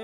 ਆਏ।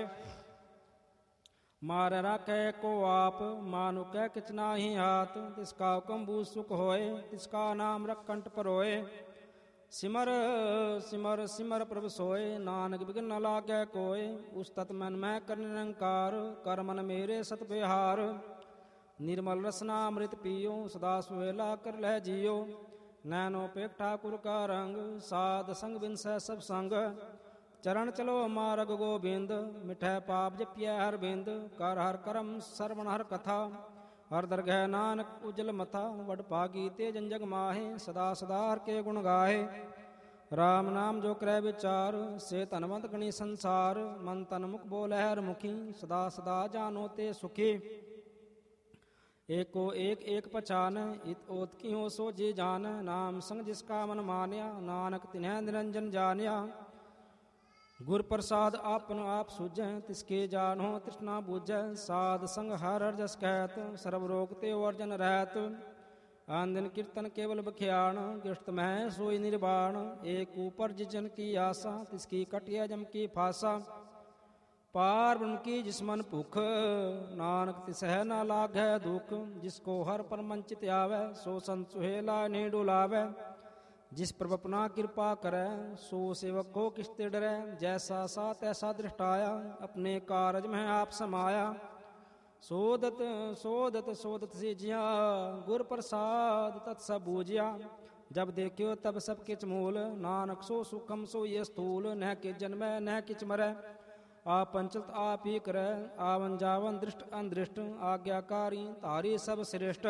ਮਾਰ ਰਾਖੈ ਕੋ ਆਪ, ਮਾਨੁ ਕੈ ਕਿਛ ਨਾਹੀ ਹਾਥ। ਤਿਸ ਕਾ ਹੁਕਮ ਬੂਝ ਸੁਖ ਹੋਏ, ਤਿਸ ਕਾ ਨਾਮ ਰਖੰਟ ਪਰੋਏ। ਸਿਮਰ ਸਿਮਰ ਸਿਮਰ ਪ੍ਰਭ ਸੋਏ, ਨਾਨਕ ਬਿਘਨ ਨ ਲਾਗੈ ਕੋਇ। ਉਸਤਤ ਮਨ ਮੈਂ ਕਰ ਨਿਰੰਕਾਰ, ਕਰ ਮਨ ਮੇਰੇ ਸਤ ਬਿਹਾਰ। ਨਿਰਮਲ ਰਸਨਾ ਅੰਮ੍ਰਿਤ ਪੀਓ, ਸਦਾ ਸੁਹੇਲਾ ਕਰ ਲੈ ਜੀਓ। ਨੈਨੋ ਪੇਖ ਠਾਕੁਰ ਕਾ ਰੰਗ, ਸਾਧ ਸੰਗ ਬਿਨਸੈ ਸਭ ਸੰਗ। ਚਰਨ ਚਲੋ ਮਾਰਗ ਗੋਬਿੰਦ, ਮਿਠੈ ਪਾਪ ਜਪਿਐ ਹਰ ਬਿੰਦ। ਕਰ ਹਰ ਕਰਮ ਸਰਵਣ ਹਰ ਕਥਾ, ਹਰ ਦਰਗਹਿ ਨਾਨਕ ਉਜਲ ਮਥਾ। ਵਡ ਭਾਗੀ ਤੇ ਜਨ ਜਗ ਮਾਹੇ, ਸਦਾ ਸਦਾ ਹਰ ਕੇ ਗੁਣ ਗਾਹੇ। ਰਾਮ ਨਾਮ ਜੋ ਕਰੈ ਵਿਚਾਰ, ਸੇ ਧਨਵੰਤ ਗਣੀ ਸੰਸਾਰ। ਮਨ ਤਨ ਮੁਖ ਬੋਲੇ ਹਰ ਮੁਖੀ, ਸਦਾ ਸਦਾ ਜਾਨੋ ਤੇ ਸੁਖੀ। ਏਕੋ ਏਕ ਏਕ ਪਛਾਨ, ਇਤ ਓਤ ਕੀ ਹੋ ਸੋ ਜੀ ਜਾਨ। ਨਾਮ ਸੰਗ ਜਿਸ ਕਾ ਮਨ ਮਾਨਿਆ, ਨਾਨਕ ਤਿਨਹਿ ਨਿਰੰਜਨ ਜਾਣਿਆ। ਗੁਰ ਪ੍ਰਸਾਦ ਆਪਨ ਆਪ ਸੁਝੈ, ਤਿਸਕੇ ਜਾਨੋ ਤ੍ਰਿਸ਼ਨਾ ਬੁਝੈ। ਸਾਧ ਸੰਗ ਹਰ ਹਰ ਜਸ ਕਹਿਤ, ਸਰਬ ਰੋਗ ਤੇ ਵਰਜਨ ਰਹਿਤ। ਆਨ ਦਿਨ ਕੀਰਤਨ ਕੇਵਲ ਬਖਿਆਣ, ਗਿਰਤ ਮਹਿ ਸੋਈ ਨਿਰਵਾਣ। ਏਕ ਊਪਰ ਜਿਸ ਜਨ ਕੀ ਆਸਾ, ਤਿਸਕੀ ਕਟਿਐ ਜਮ ਕੀ ਫਾਸਾ। ਪਾਰ ਬ੍ਰਹਮ ਕੀ ਜਿਸ ਮਨ ਭੁਖ, ਨਾਨਕ ਤਿਸਹਿ ਨ ਲਾਗੈ ਦੁਖ। ਜਿਸ ਕੋ ਹਰ ਪਰਮ ਚਿਤ ਆਵੈ, ਸੋ ਸੰਤ ਸੁਹੇਲਾ ਨੀ ਡੁਲਾਵੈ। ਜਿਸ ਪ੍ਰਭ ਆਪਣਾ ਕਿਰਪਾ ਕਰੈ, ਸੋ ਸੇਵਕ ਕੋ ਕਿਸ ਤੇ ਡਰੈ। ਜੈਸਾ ਸਾ ਤੈਸਾ ਦ੍ਰਿਸ਼ਟਾਇਆ, ਆਪਣੇ ਕਾਰਜ ਮਹਿ ਆਪ ਸਮਾਇਆ। ਸੋਦਤ ਸੋਦਤ ਸੋਦਤ ਸੀਜਿਆ, ਗੁਰ ਪ੍ਰਸਾਦ ਤਤ ਸਭ ਬੂਝਿਆ। ਜਬ ਦੇਖਿਓ ਤਬ ਸਭ ਕਿਛ ਮੂਲ, ਨਾਨਕ ਸੋ ਸੁਖਮ ਸੋਈ ਸਥੂਲ। ਨਹਿ ਕਿ ਜਨਮੈ ਨਹਿ ਕਿਛ ਮਰੈ, ਆਪ ਪੰਚਲਤ ਆਪ ਹੀ ਕਰੈ। ਆਵਨ ਜਾਵਨ ਦ੍ਰਿਸ਼ਟ ਅੰਦ੍ਰਿਸ਼ਟ, ਆਗਿਆਕਾਰੀ ਧਾਰੀ ਸਭ ਸ੍ਰੇਸ਼ਟ।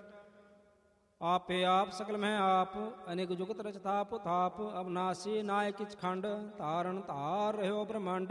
ਆਪੇ ਆਪ ਸਕਲ ਮਹਿ ਆਪ, ਅਨੇਕ ਜੁਗਤ ਰਚਤਾਪ ਥਾਪ। ਅਬਨਾਸੀ ਨਾਇ ਕਿਛ ਖੰਡ, ਧਾਰਨ ਧਾਰ ਰਹਿਓ ਬ੍ਰਹਮੰਡ।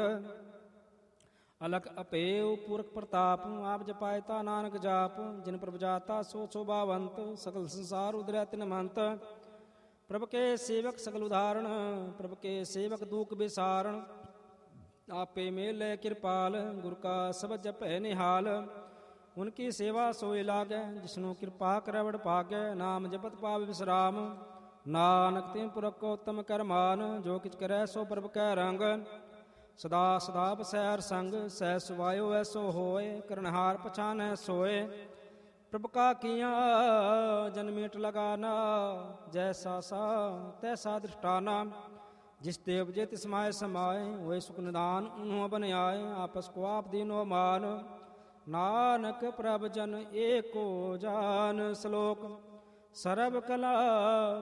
ਅਲਖ ਅਪੇਉ ਪੁਰਖ ਪ੍ਰਤਾਪ, ਆਪ ਜਪਾਇਤਾ ਨਾਨਕ ਜਾਪ। ਜਿਨ ਪ੍ਰਭ ਜਾਤਾ ਸੋ ਸ਼ੋਭਾਵੰਤ, ਸਕਲ ਸੰਸਾਰ ਉਦਰੈ ਤਿਨ ਮੰਤ। ਪ੍ਰਭ ਕੇ ਸੇਵਕ ਸਗਲ ਉਦਾਹਰਣ, ਪ੍ਰਭ ਕੇ ਸੇਵਕ ਦੂਖ ਬਿਸਾਰਣ। ਆਪੇ ਮੇਲੇ ਕਿਰਪਾਲ, ਗੁਰ ਕਾ ਸਬਦ ਜਪੈ ਨਿਹਾਲ। ਉਨਕੀ ਸੇਵਾ ਸੋਇ ਲਾਗੈ, ਜਿਸਨੂੰ ਕਿਰਪਾ ਕਰੈ ਵਡ ਭਾਗੈ। ਨਾਮ ਜਪਤ ਪਾਵ ਵਿਸਰਾਮ, ਨਾਨਕ ਤਿਨ ਪੁਰਖ ਕੋ ਉਤਮ ਕਰ ਮਾਨ। ਜੋ ਕਿਛ ਕਰੈ ਸੋ ਪ੍ਰਭ ਕੈ ਰੰਗ, ਸਦਾ ਸਦਾ ਬਸੈ ਹਰ ਸੰਗ। ਸਹਿ ਸੁਭਾਇਓ ਐਸੋ ਹੋਏ, ਕਰਨਹਾਰ ਪਛਾਨੈ ਸੋਏ। ਪ੍ਰਭ ਕਾ ਕੀਆ ਜਨ ਮੀਟ ਲਗਾਨਾ, ਜੈਸਾ ਸਾ ਤੈਸਾ ਦ੍ਰਿਸ਼ਟਾਨਾ। ਜਿਸ ਤੇ ਉਪਜੇ ਤਿਸ ਮਾਹਿ ਸਮਾਏ, ਹੋਏ ਸੁਖ ਨਿਦਾਨ ਉਨਹੁ ਬਨ ਆਏ। ਆਪਸ ਕੋ ਆਪ ਦੀਨੋ ਮਾਨ, ਨਾਨਕ ਪ੍ਰਭ ਜਨ ਏਕੋ ਜਾਨ। ਸ਼ਲੋਕ ਸਰਬ ਕਲਾ